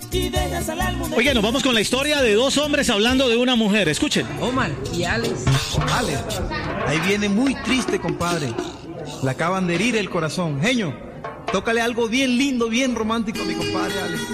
Oigan, nos vamos con la historia de dos hombres hablando de una mujer. Escuchen. Omar y Alex. Alex, ahí viene muy triste, compadre. Le acaban de herir el corazón. Genio, tócale algo bien lindo, bien romántico a mi compadre Alex.